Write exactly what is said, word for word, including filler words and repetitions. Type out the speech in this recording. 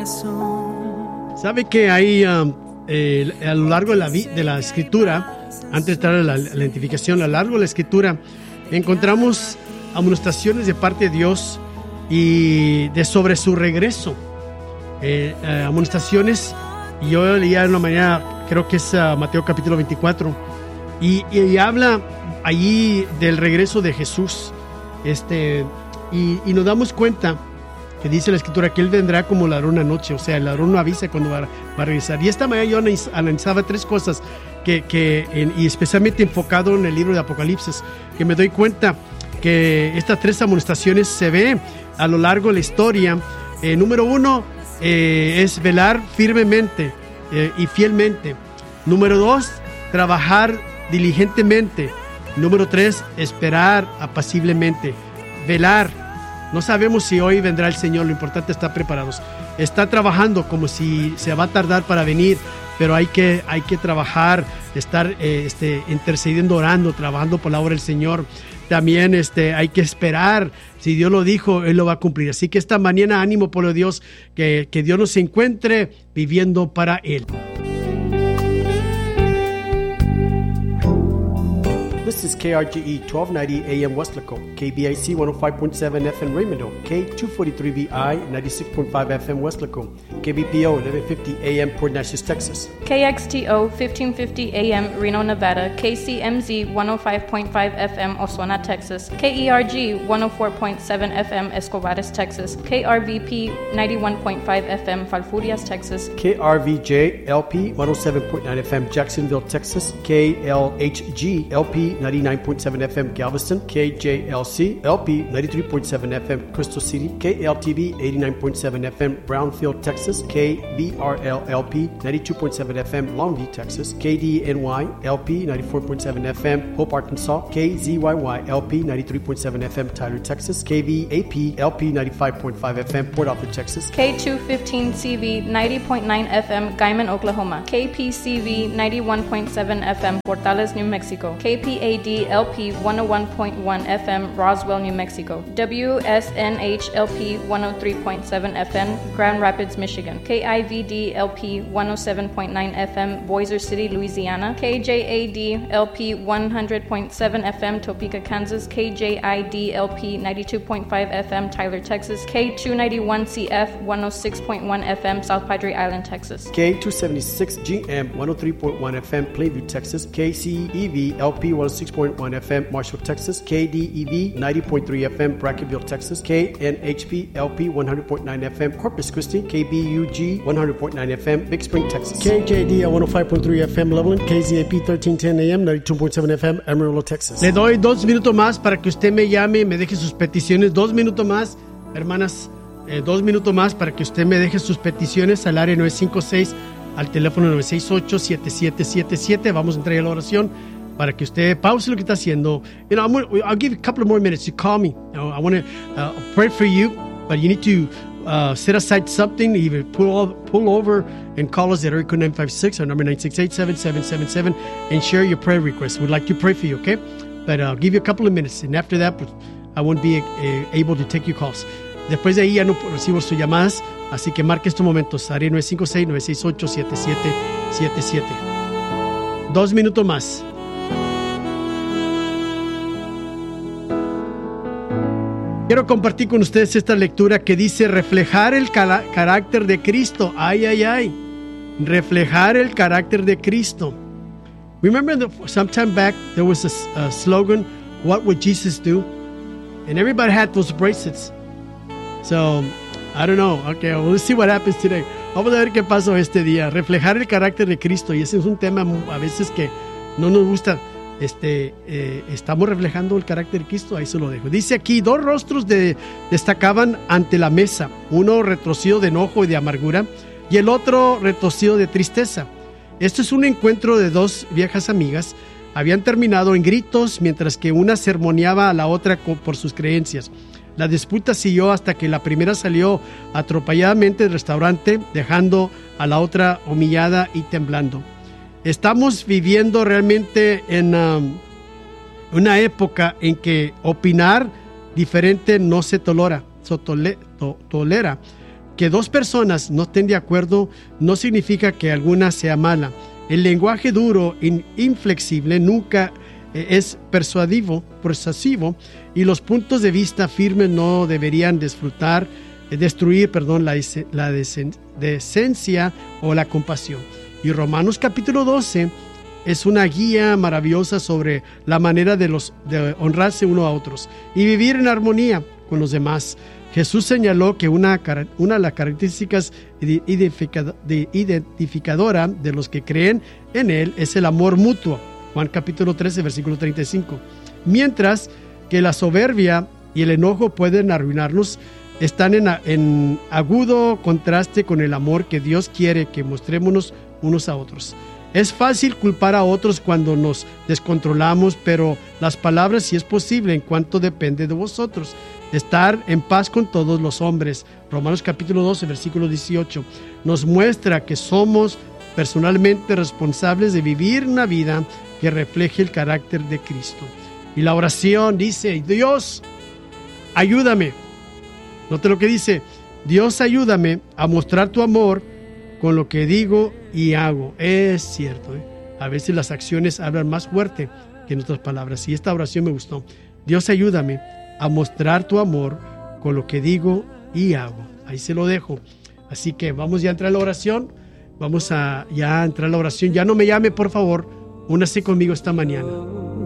Sabe que hay um, eh, a lo largo de la, vi- de la escritura, antes de entrar a la, a la identificación, a lo largo de la escritura encontramos amonestaciones de parte de Dios y de sobre su regreso. Eh, eh, amonestaciones, y yo leía de una manera, creo que es uh, Mateo capítulo veinticuatro, y, y, y habla allí del regreso de Jesús, este, y, y nos damos cuenta que dice la escritura que Él vendrá como ladrón anoche, o sea, el ladrón no avisa cuando va, va a regresar. Y esta mañana yo analizaba tres cosas, que, que en, y especialmente enfocado en el libro de Apocalipsis, que me doy cuenta que estas tres amonestaciones se ven a lo largo de la historia. Eh, número uno eh, es velar firmemente eh, y fielmente. Número dos, trabajar diligentemente. Número tres, esperar apaciblemente. Velar. No sabemos si hoy vendrá el Señor, lo importante es estar preparados. Está trabajando como si se va a tardar para venir, pero hay que, hay que trabajar, estar eh, este, intercediendo, orando, trabajando por la obra del Señor. También este, hay que esperar, si Dios lo dijo, Él lo va a cumplir. Así que esta mañana, ánimo, pueblo de Dios, que, que Dios nos encuentre viviendo para Él. This is K R G E twelve ninety A M Westlaco, K B I C one oh five point seven F M Raymondo, K two forty-three V I ninety-six point five F M Westlaco, K B P O eleven fifty A M Port Neches, Texas, K X T O fifteen fifty A M Reno, Nevada, K C M Z one oh five point five F M Oswena, Texas, K E R G one oh four point seven F M Escobares, Texas, K R V P ninety-one point five F M Falfurrias, Texas, K R V J L P one oh seven point nine F M Jacksonville, Texas, K L H G L P ninety-nine point seven F M Galveston, K J L C L P ninety-three point seven F M Crystal City, K L T V eighty-nine point seven F M Brownfield, Texas, K B R L L P ninety-two point seven F M Longview, Texas, K D N Y L P ninety-four point seven F M Hope, Arkansas, K Z Y Y L P ninety-three point seven F M Tyler, Texas, K V A P L P ninety-five point five F M Port Arthur, Texas, K two fifteen C V ninety point nine F M Guyman, Oklahoma, K P C V ninety-one point seven F M Portales, New Mexico, K P A D L P one oh one point one F M Roswell, New Mexico, W S N H L P one oh three point seven F M Grand Rapids, Michigan, K I V D L P one oh seven point nine F M Boiser City, Louisiana, K J A D L P one hundred point seven F M Topeka, Kansas, K J I D L P ninety-two point five F M Tyler, Texas, K two ninety-one C F one oh six point one F M South Padre Island, Texas, K two seventy-six G M one oh three point one F M Plainview, Texas, K C E V L P one oh six point one F M Marshall, Texas, K D E V ninety point three F M Brackenville, Texas, K N H P L P one hundred point nine F M Corpus Christi, K B U G one hundred point nine F M Big Spring, Texas, K J D one oh five point three F M Loveland, K Z A P thirteen ten A M ninety-two point seven F M Amarillo, Texas. Le doy dos minutos más para que usted me llame, me deje sus peticiones. Dos minutos más, hermanas, eh, dos minutos más para que usted me deje sus peticiones al área nueve cinco seis, al teléfono nueve seis ocho siete siete siete siete. Vamos a entrar a la oración para que usted pause lo que está haciendo. You know, I'm gonna, I'll give you a couple of more minutes to call me. You know, I want to uh, pray for you, but you need to uh, set aside something, either pull pull over and call us at area code nine five six, our number nine six eight seven seven seven seven, and share your prayer request. We'd like to pray for you, okay? But I'll give you a couple of minutes, and after that, I won't be uh, able to take your calls. Después de ahí ya no recibo sus llamadas, así que marque estos momentos, área nueve cinco seis, nueve seis ocho, siete siete siete siete. Dos minutos más. Quiero compartir con ustedes esta lectura que dice reflejar el cala- carácter de Cristo. Ay, ay, ay. Reflejar el carácter de Cristo. Remember that some time back there was a, a slogan, what would Jesus do? And everybody had those bracelets. So, I don't know. Okay, well, let's see what happens today. Vamos a ver qué pasó este día. Reflejar el carácter de Cristo. Y ese es un tema a veces que no nos gusta. Este, eh, estamos reflejando el carácter de Cristo, ahí se lo dejo. Dice aquí, dos rostros de, destacaban ante la mesa, uno retorcido de enojo y de amargura, y el otro retorcido de tristeza. Esto es un encuentro de dos viejas amigas, habían terminado en gritos, mientras que una sermoneaba a la otra por sus creencias. La disputa siguió hasta que la primera salió atropelladamente del restaurante, dejando a la otra humillada y temblando. Estamos viviendo realmente en um, una época en que opinar diferente no se tolera, so tole, to, tolera. Que dos personas no estén de acuerdo no significa que alguna sea mala. El lenguaje duro e inflexible nunca eh, es persuasivo, persuasivo y los puntos de vista firmes no deberían disfrutar, eh, destruir perdón, la, la desen, decencia o la compasión. Y Romanos capítulo doce es una guía maravillosa sobre la manera de, los, de honrarse uno a otros y vivir en armonía con los demás. Jesús señaló que una, una de las características identificadora de los que creen en Él es el amor mutuo. Juan capítulo trece, versículo treinta y cinco. Mientras que la soberbia y el enojo pueden arruinarnos, están en, en agudo contraste con el amor que Dios quiere que mostrémonos unos a otros. Es fácil culpar a otros cuando nos descontrolamos, pero las palabras, si es posible, en cuanto depende de vosotros. Estar en paz con todos los hombres. Romanos capítulo doce, versículo dieciocho, nos muestra que somos personalmente responsables de vivir una vida que refleje el carácter de Cristo. Y la oración dice: Dios, ayúdame. Note lo que dice: Dios, ayúdame a mostrar tu amor con lo que digo y hago. Es cierto, ¿eh? A veces las acciones hablan más fuerte que nuestras palabras. Y esta oración me gustó. Dios, ayúdame a mostrar tu amor con lo que digo y hago. Ahí se lo dejo. Así que vamos ya a entrar a la oración. Vamos a ya a entrar a la oración. Ya no me llame, por favor. Únase conmigo esta mañana.